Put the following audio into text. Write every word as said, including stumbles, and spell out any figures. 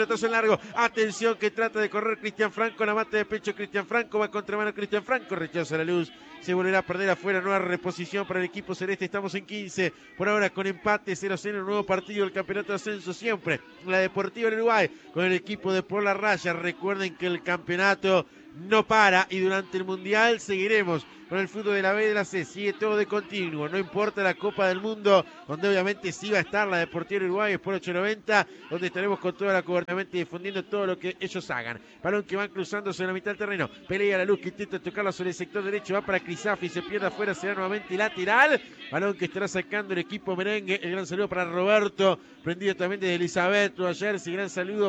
pelotazo en largo. Atención que trata de correr Cristian Franco. La mata de pecho Cristian Franco. Va contra mano Cristian Franco. Rechaza la luz. Se volverá a perder afuera. Nueva reposición para el equipo celeste. Estamos en quince. Por ahora con empate cero a cero. Un nuevo partido del campeonato de ascenso. Siempre la Deportiva del Uruguay con el equipo de Por la Raya. Recuerden que el campeonato no para y durante el Mundial seguiremos con el fútbol de la B y de la C. Sigue todo de continuo, no importa la Copa del Mundo, donde obviamente sí va a estar la Deportiva Uruguay por ochocientos noventa, donde estaremos con toda la cobertura difundiendo todo lo que ellos hagan. Balón que van cruzando sobre la mitad del terreno, pelea la luz que intenta tocarla sobre el sector derecho, va para Crisafi, se pierde afuera, será nuevamente lateral. Balón que estará sacando el equipo merengue. El gran saludo para Roberto, prendido también desde Elizabeth, Nueva Jersey, gran saludo